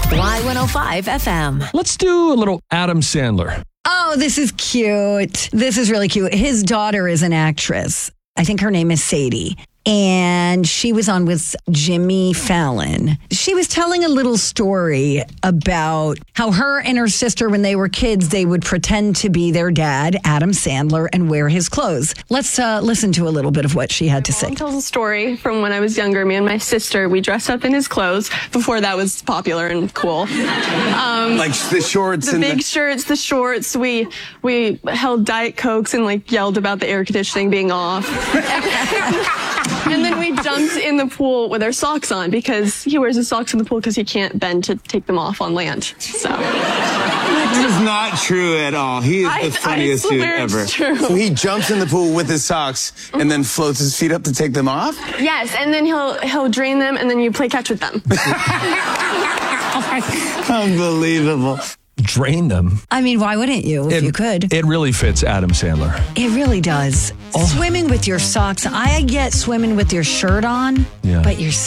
Y105 FM. Let's do a little Adam Sandler. Oh, this is cute. This is really cute. His daughter is an actress. I think her name is Sadie. And she was on with Jimmy Fallon. She was telling a little story about how her and her sister, when they were kids, they would pretend to be their dad, Adam Sandler, and wear his clothes. Let's listen to a little bit of what she had to say. My mom tells a story from when I was younger. Me and my sister, we dressed up in his clothes before that was popular and cool. Like the shorts, the big shirts, the shorts. We held Diet Cokes and like yelled about the air conditioning being off. And then we jumped in the pool with our socks on because he wears his socks in the pool because he can't bend to take them off on land. So That is not true at all. He is the funniest dude ever. True. So he jumps in the pool with his socks and then floats his feet up to take them off? Yes, and then he'll drain them and then you play catch with them. Unbelievable. Drain them. I mean, why wouldn't you if you could? It really fits Adam Sandler. It really does. Swimming with your socks. I get swimming with your shirt on, Yeah. but your